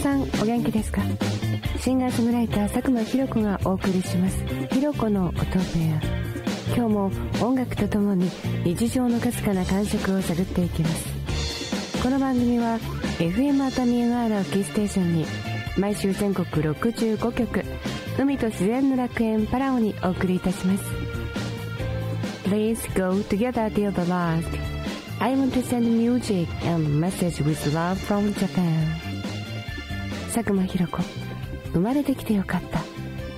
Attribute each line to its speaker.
Speaker 1: さんお元気ですか？シンガーソングライター佐久間ひろ子がお送りします。ひろ子の音部屋。今日も音楽とともに日常のかすかな感触を探っていきます。この番組は FM 熱海 NR をキーステーションに毎週全国65局、海と自然の楽園パラオにお送りいたします。 Please go together till the last. I want to send music and message with love from Japan. 佐久間ひろ子、生まれてきてよかった。